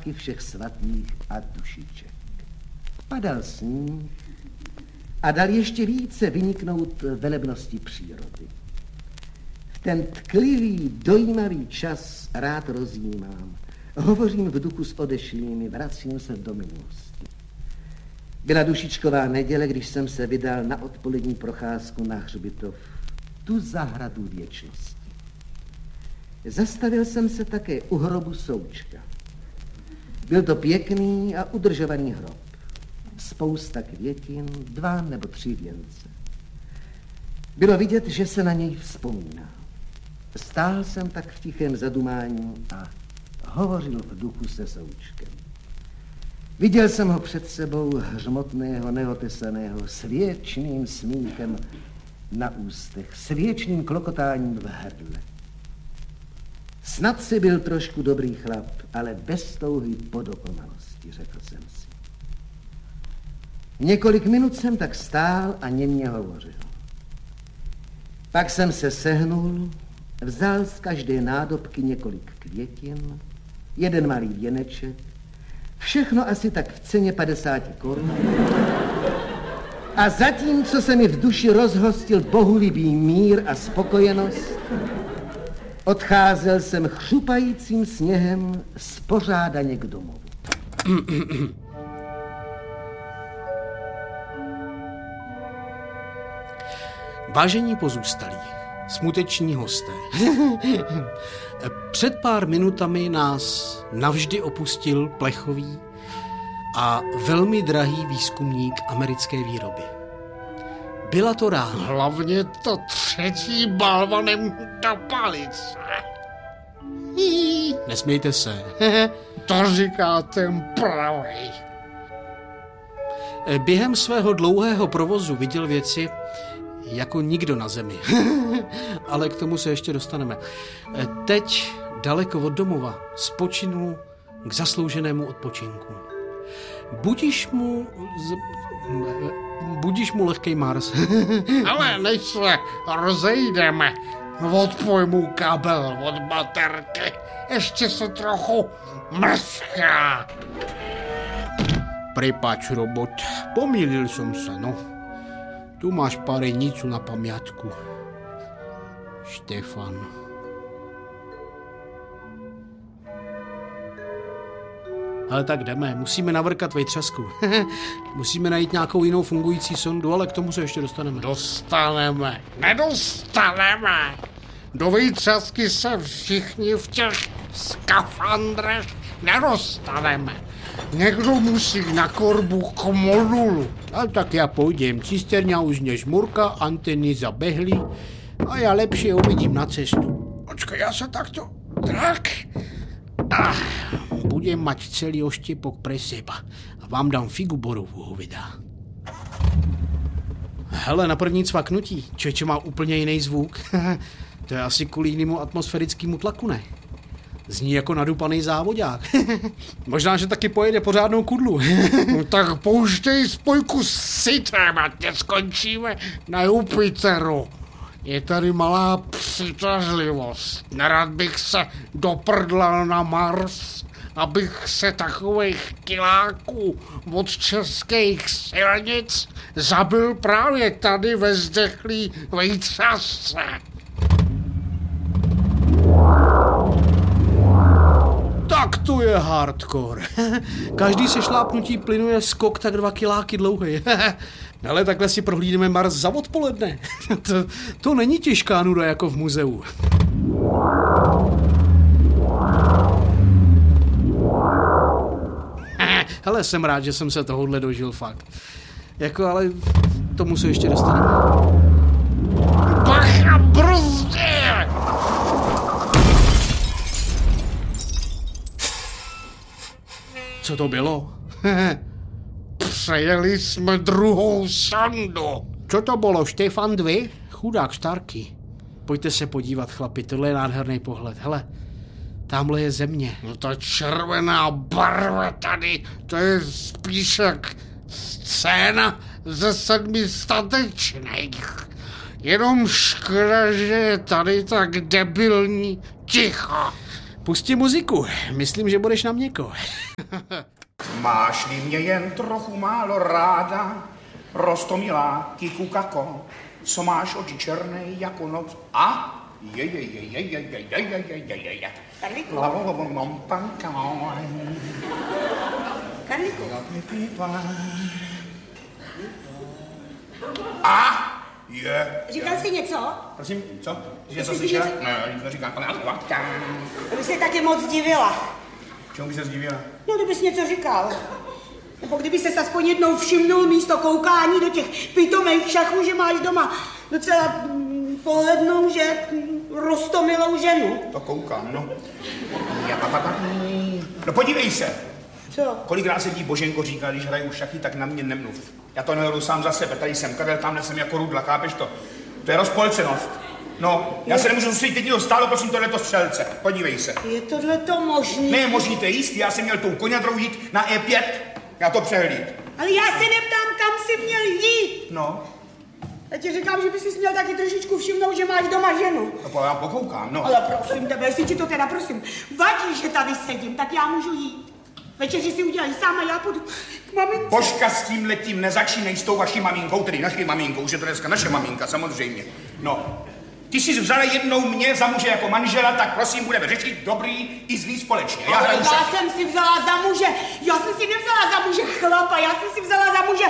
památky všech svatých a dušiček. Padal sníh a dal ještě více vyniknout velebnosti přírody. V ten tklivý, dojímavý čas rád rozjímám. Hovořím v duchu s odešlými, vracím se do minulosti. Byla dušičková neděle, když jsem se vydal na odpolední procházku na hřbitov, tu zahradu věčnosti. Zastavil jsem se také u hrobu Součka. Byl to pěkný a udržovaný hrob. Spousta květin, 2 nebo 3 věnce. Bylo vidět, že se na něj vzpomíná. Stál jsem tak v tichém zadumání a hovořil v duchu se Součkem. Viděl jsem ho před sebou hřmotného, neotesaného, s věčným smíchem na ústech, s věčným klokotáním v hrdle. Snad si byl trošku dobrý chlap, ale bez touhy po dokonalosti, řekl jsem si. Několik minut jsem tak stál a němě hovořil. Pak jsem se sehnul, vzal z každé nádobky několik květin, 1 malý věneček, všechno asi tak v ceně 50 korun. A zatímco se mi v duši rozhostil bohulibý mír a spokojenost, odcházel jsem chřupajícím sněhem spořádaně k domovu. Vážení pozůstalí, smuteční hosté. Před pár minutami nás navždy opustil plechový a velmi drahý výzkumník americké výroby. Byla to rána. Hlavně to 3. balvanem do palice. Nesmějte se. To říká ten pravej. Během svého dlouhého provozu viděl věci jako nikdo na zemi. Ale k tomu se ještě dostaneme. Teď daleko od domova spočinul k zaslouženému odpočinku. Budíš mu lehkej Mars. Ale než se rozejdeme, odpoj mu kabel od baterky. Ještě se trochu mrzká. Prepač, robot, pomýlil jsem se, no. Tu máš parenicu na pamiatku. Štefan. Ale tak jdeme, musíme navrkat vejtřasku. Musíme najít nějakou jinou fungující sondu, ale k tomu se ještě dostaneme. Nedostaneme. Do vejtřasky se všichni v těch skafandrech nedostaneme. Někdo musí na korbu k modulu. A tak já půjdem. Cisterňa už nežmurka, anteny zabehly a já lepšie uvidím na cestu. Počkej, já se takto... Tak. Budem mať celý oštěpok pre seba a vám dám figu borovú, hoveda. Hele, na první cvaknutí. Čeče má úplně jiný zvuk. To je asi kvůli jinému atmosférickému tlaku, ne? Zní jako nadupaný závodák. Možná, že taky pojede pořádnou kudlu. No tak pouštěj spojku s Sitem, ať neskončíme na Jupiteru. Je tady malá přitažlivost. Nerad bych se doprdlal na Mars, abych se takových kiláků od českých silnic zabil právě tady ve zdechlý vejtřasce. Tak to je hardcore. Každý se šlápnutí plynu je skok tak 2 kiláky dlouhý. Ale takhle si prohlídneme Mars za odpoledne. To není těžká nuda jako v muzeu. Hele, jsem rád, že jsem se tohohle dožil fakt. Jako, ale tomu se ještě dostaneme. Bacha, brzdě! Co to bylo? Přejeli jsme druhou sondu. Co to bylo, Štefan 2? Chudák Starky. Pojďte se podívat, chlapi, tohle je nádherný pohled. Hele, tamhle je země. No ta červená barva tady, to je spíš jak scéna ze 7 statečných. Jenom škoda, že je tady tak debilní ticho. Pusti muziku, myslím, že budeš na měko. Máš-li mě jen trochu málo ráda, roztomilá kikukako, co máš oči černé jako noc. A? Karlíku. Karlíku. A? Je. Říkal jsi něco? Prosím, co? Že Jsi to slyšel? něco- Ne, nic neříkám. To bych se taky moc divila. Čemu by se zdivila? No, kdybys něco říkal. Nebo kdyby se aspoň jednou všimnul místo koukání do těch pitomých šachů, že máš doma docela pohlednou, že roztomilou ženu. To koukám, no. No podívej se. Co? Kolikrát se ti Boženko říká, když hraju šachy, tak na mě nemluv. Já to nehraju sám za sebe, tady jsem Karel, tamhle jsem jako Rudla, chápeš to? To je rozpolcenost. No, já se nemůžu soustředit, teď stálo, prosím, tohleto střelce. Podívej se. Je tohleto možný? Ne, možný, to je jistý, já jsem měl tou koňadrou jít na E5, já to přehlíd. Ale já se neptám, kam jsi měl jít. No, Já ti říkám, že bys si měl taky trošičku všimnout, že máš doma ženu. no já pokoukám, no. Ale prosím tebe, jestli ti to teda prosím vadí, že tady sedím, tak já můžu jít. Večeři si udělají sám a já půjdu k mamince. Božka, s tím letím nezačínej s tou vaší maminkou, tedy naší maminkou, už je to dneska naše maminka, samozřejmě. No, ty jsi vzala jednou mě za muže jako manžela, tak prosím, budeme řešit dobrý i zlý společně. Já hraju Já šachy. jsem si vzala za muže, já jsem si nevzala za muže chlapa, já jsem si vzala za muže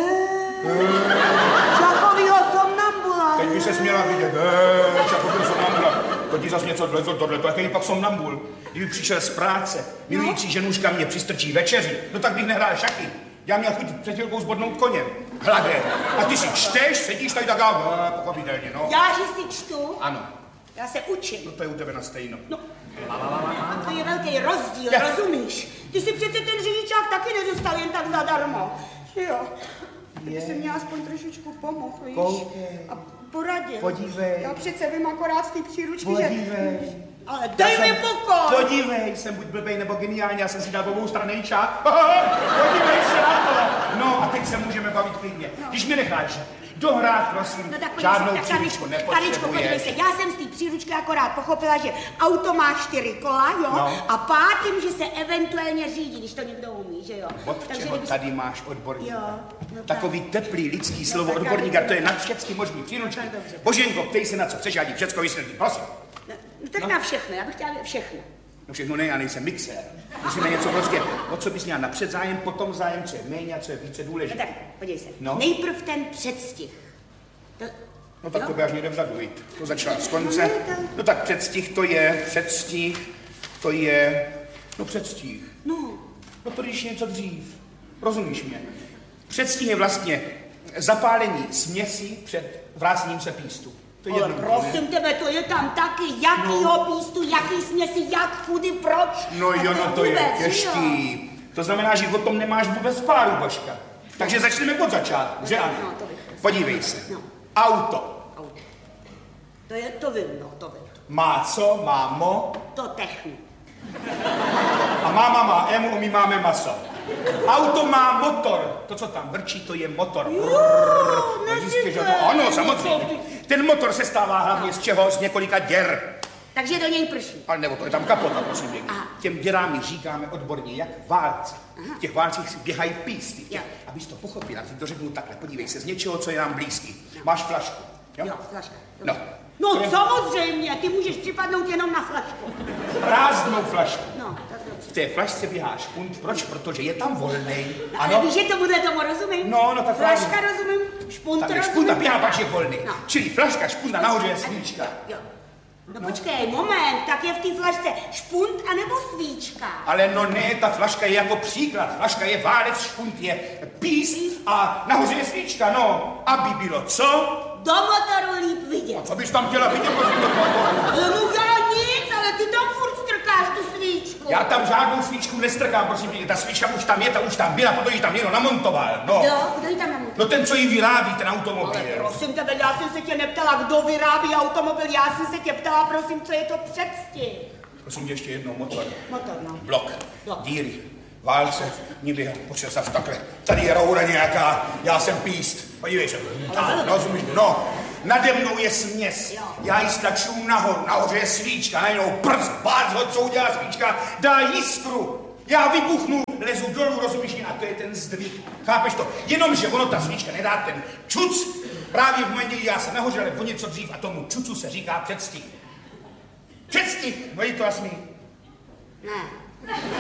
šachovýho somnambula. Teď by se směla vidět, šachový somnambula. To ti zas něco vlezlo tohleto, jaký pak somnambul. Kdyby přišel z práce, milující ženuška mě přistrčí večeři, no tak bych nehrál šachy. Já měl chuť před chvilkou zbodnout koně. Hladé. A ty si čteš, sedíš tady tak a pochopitelně, no. Já, že si čtu, Ano, já se učím. no to je u tebe na stejno. No, to je velký rozdíl, rozumíš? Ty si přece ten řidičák taky nedostal jen tak zadarmo. Že jo? Ty jsi mě aspoň trošičku pomohl, víš? Koukej. A poradil. Podívej. Já přece vím akorát z té příručky, Podívej. že... Ale dej mi pokoj! Podívej, jsem buď blbej nebo geniální, já jsem si dal obou stranejčák. Podívej se na to. No a teď se můžeme bavit klidně. Když mi necháš dohrát, prosím, No tak žádnou podívej se, příručku Karičko, podívej se, nepotřebuješ. já jsem z té příručky akorát pochopila, že auto má 4 kola, jo, No. a pátým, že se eventuálně řídí, když to někdo umí, že jo. Od čeho kdyby se- tady máš odborníka? Jo, no tak. Takový teplý lidský slovo tak odborníka, já- to je nad všechny možný příručky. Tak dobře. Boženko, ptej se na co chceš, já ti všecko vysvětlím, prosím. No, tak na všechno, já bych chtěla všechno. No všechno ne, já nejsem mixér. Musíme něco prostě, o co bys měla napřed zájem, potom zájem, co je méně a co je více No důležité. tak, podívej se, No. nejprv ten předstih. To, No tak jo? to by až někde vzadu jít. To začala z konce. No, ne, to- No tak předstih, to je, no předstih. No, No to když něco dřív. Rozumíš mě? Předstih je vlastně zapálení směsi před vrácením se pístu. To je ale jednoduché, prosím ne? tebe, to je tam taky, jakýho pístu, jaký směsi, jak, kudy, proč. No jo, no to je vůbec, těžký. To znamená, že o tom nemáš vůbec páru, Božka. Takže začneme od začátku, že ano? No, to bych chtěla. Podívej se. No. Auto. Auto. To vím, no, to vím. Má co? Má mo. To technik. A máma má emu, my máme maso. Auto má motor. To, co tam vrčí, to je motor. Zjistě, že no, ano, samozřejmě. Ten motor se stává hlavně z čeho? Z několika děr. Takže do něj prší. Ale nebo to je tam kapota, prosím pěkně. Aha. Těm děrám my říkáme odborně, jak válci. V těch válcích si běhají písty. Jo. Abys to pochopila, ty to řeknu takhle. Podívej se, z něčeho, co je nám blízký. Máš flašku. Jo, flaška. No. No To je samozřejmě, ty můžeš připadnout jenom na flašku. prázdnou flašku. No, tak dobře. V té flašce běhá špunt. Proč? Protože je tam volnej. No, ale víš, že tomu rozumím? No, no, tak flaška právě. rozumím, špunt Tam je rozumím. špunta, běhá, pač je volný. No. Čili flaška, špunta, nahoře je svíčka. Jo. No počkej, moment, tak je v té flašce špunt anebo svíčka? Ale no ne, ta flaška je jako příklad. Flaška je válec, špunt je píst a nahoře je svíčka, no. Aby bylo co? Do motoru líp vidět. Co bys tam chtěla vidět, prosím, do motoru? Ale mu já nic, ale ty tam furt strkáš tu svíčku. Já tam žádnou svíčku nestrkám, prosím tě, ta svíčka už tam je, ta už tam byla, protože ji tam někdo namontoval, no. Kdo ji tam namontoval? No ten, co ji vyrábí, ten automobil. Ale prosím tebe, já jsem se tě neptala, kdo vyrábí automobil, já jsem se tě ptala, prosím, co je to předstih. Prosím tě ještě jednou, motor. Motor, no. Blok, Blok. díry, válce, nikdy ho počet takhle. Tady je roura nějaká, já jsem píst. Podívej se, tam, no, rozumíš, no. Nade mnou je směs, Jo. já ji stlačuju nahoru, nahoře je svíčka, najednou prst, bác ho, co udělá svíčka, dá jiskru. Já vybuchnu, lezu dolů, rozumíš mě, a to je ten zdvih. Chápeš to? Jenomže ono ta svíčka nedá ten čuc. Právě v momentě, kdy já se nahořel, ale o něco dřív a tomu čucu se říká předstih. Předstih! No je to jasný? Ne.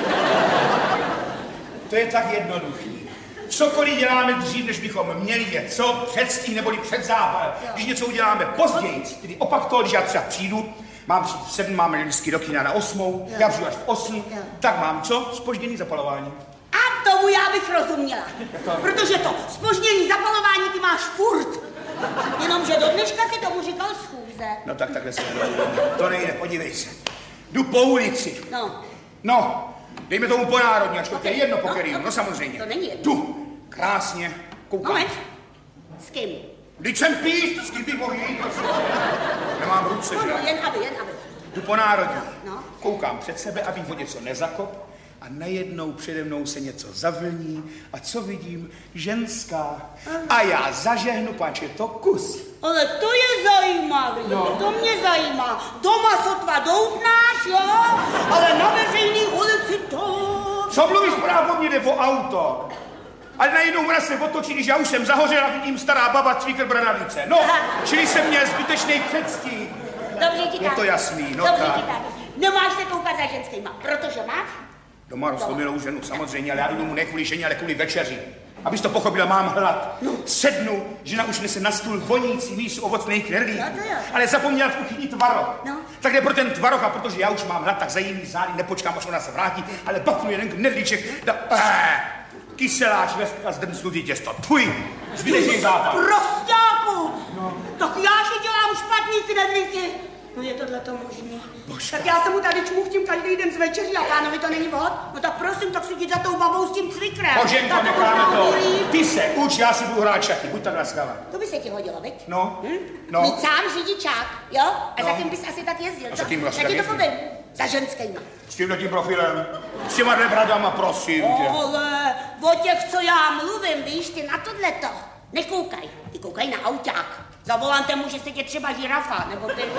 To je tak jednoduchý. Cokoliv děláme dřív, než bychom měli, je co? Předstih neboli předzápal. Když něco uděláme později, tedy opak toho, když já třeba přijdu, mám přijít v 7, máme vždycky do kina na 8, já přijdu až v 8, tak mám co? Zpoždění zapalování. A tomu já bych rozuměla. Protože to zpoždění zapalování ty máš furt. Jenomže do dneška si tomu říkal schůze. No tak takhle se to nejde, podívej se. Jdu po ulici. No, dejme tomu po národní, ačkoliv to je jedno po kterým, no samozřejmě. To není jedno. Jdu, krásně, koukám. Moment. S kým? Vždyť jsem píst, s kým bych mohl jít. Nemám ruce, že? No, jen aby. Jdu po národní. No. Koukám před sebe, abych o něco nezakop. A najednou přede mnou se něco zavlní a co vidím? Ženská. A já zažehnu, páč je to kus. Ale to je zajímavé, to mě zajímá. Doma sotva doutnáš, jo, ale na veřejný ulici to... Co mluvíš, právě mě jde o auto. Ale najednou ona se otočí, když já už jsem zahořel a vidím stará baba cvíkr bradavnice. No, čili jsem měl zbytečný předstih. Dobře ti tak. Je to jasný, no dobře tak. Ti tak. Nemáš se koukat za ženskýma, protože máš? Doma roztomilou ženu, samozřejmě, ale já jdu domů ne kvůli ženě, ale kvůli večeři. Abys to pochopila, mám hlad. Sednu, žena už nese na stůl vonící mísu ovocných knedlíků. Ale zapomněla v kuchyni tvaroh. Tak jde pro ten tvaroh, a protože já už mám hlad, tak za jiný zády nepočkám, až ona se vrátí, ale baknu jeden knedlíček. Kyselá švestka z drncnutý těsto. Tvůj, zbytečný západ. Prostáku! Tak já si dělám špatný knedlíky. No je tohleto možný. Tak já se mu tady čmuchtím každý den z večeří a pánovi to není vhod. No tak prosím, tak si jdi za tou babou s tím cvikrem. Boženko, necháme to. Ty se uč, já si budu hrát šachy, buď tak laskavá. To by se ti hodilo, viď? No. Mít sám řidičák, jo? A za kým bys asi tak jezdil, A za kým vlastně tak ti to jezdil? povím. Za ženskýma. S tímhletím profilem, s těma bradama, prosím tě. Ale o těch, co já mluvím, víš, ty na tohleto nekoukaj. Ty koukaj na auták. Za volantem může sedět třeba žirafa, nebo ty.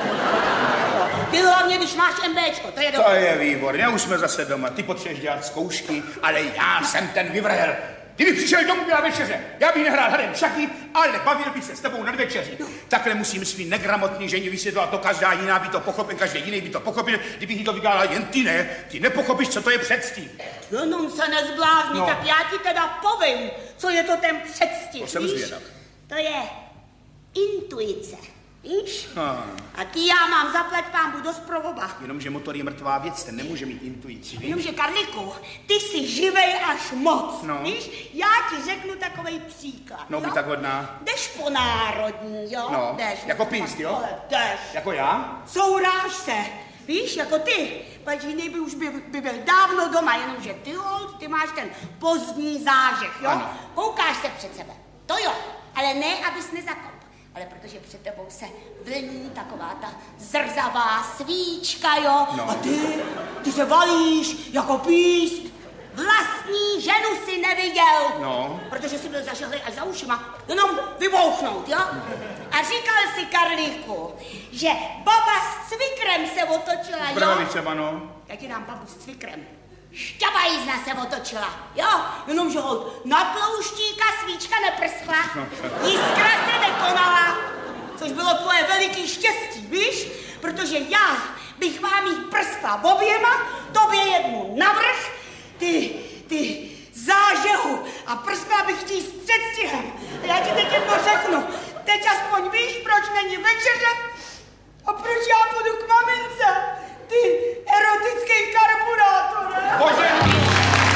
Ty hlavně, když máš MBčko, to je dobré. To je výborně, už jsme zase doma. Ty potřebuješ dělat zkoušky, ale já jsem ten vyvrhel. Kdybych přišel domů na večeře, já bych nehrál hrem šachy, ale bavil bych se s tebou nad večeří. Takhle musím svý negramotný ženě vysvětlovat to, každá jiná by to pochopil, každý jiný by to pochopil, kdybych jí to vykládal, jen ty ne, ty nepochopíš, co to je předstih. Jenom se nezblázni, tak já ti teda povím, co je to ten předstih, To jsem zvědav. To je intuice, víš? A ty já mám zaplať pánbu dost pro oba. Jenomže motor je mrtvá věc, ten nemůže mít intuici, víš? Jenomže, Karliku, ty jsi živej až moc, No. víš? Já ti řeknu takovej příklad, No, buď tak hodná. Jdeš po národní, jo? No, Jdeš. jako píst, jo? Ale jdeš. Jako já? Souráš se, víš, jako ty. Pač jiný by už by byl dávno doma, jenomže ty, ty máš ten pozdní zážeh, jo? Ano. Koukáš se před sebe, to jo, ale ne, abys nezakop. Ale protože před tebou se vlní taková ta zrzavá svíčka, jo? No. A ty se valíš jako píst. Vlastní ženu si neviděl. No. Protože si byl zažehlý až za ušima. Jenom vybouchnout, jo? A říkal si, Karlíku, že baba s cvikrem se otočila, jo? Bradavicema, no. Já ti dám babu s cvikrem. Šťabajízna se otočila, jo? Jenomže holt na tlouštíka svíčka neprskla, jiskra se nekonala, což bylo tvoje veliký štěstí, víš? Protože já bych vám jí prskla oběma, tobě jednu navrch, ty zážehu a prskla bych ti s předstihem. Já ti teď jedno řeknu, teď aspoň víš, proč není večeře a proč já půjdu k